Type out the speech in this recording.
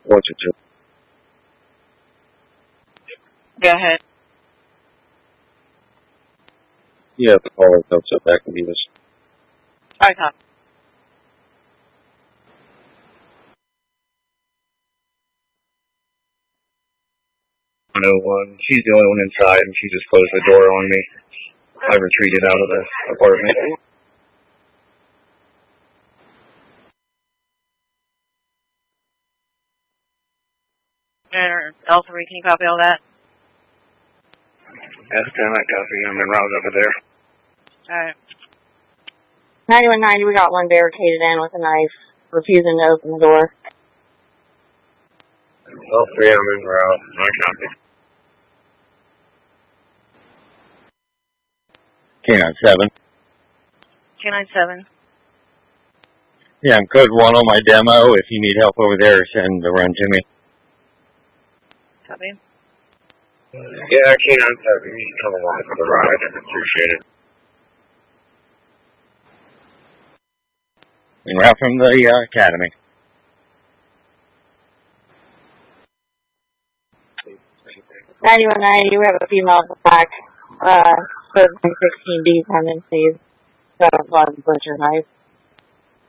What's it to? Go ahead. Yeah, the caller comes up back and us. All right, copy. 101. She's the only one inside, and she just closed the door on me. I retreated out of the apartment. L3, can you copy all that? Yes, damn it, copy. I'm in route over there. Alright. 9190, we got one barricaded in with a knife, refusing to open the door. L3, I'm in route. I copy. K97. K97. Yeah, I'm code 1 on my demo. If you need help over there, send the run to me. Copy. Yeah, K97. You can come along for the ride. I appreciate it. En route from the academy. We have a female in the back. Code 16B coming, please. Got a butcher knife.